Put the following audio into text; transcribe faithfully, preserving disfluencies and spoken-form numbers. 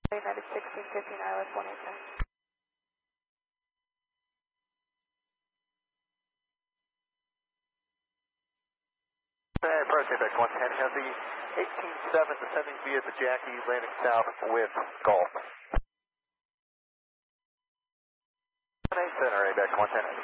United sixteen fifteen I L S one eight ten. Approach Apex one ten has the eighteen seven descending via the Jackie, landing south with Golf. Center Apex one ten.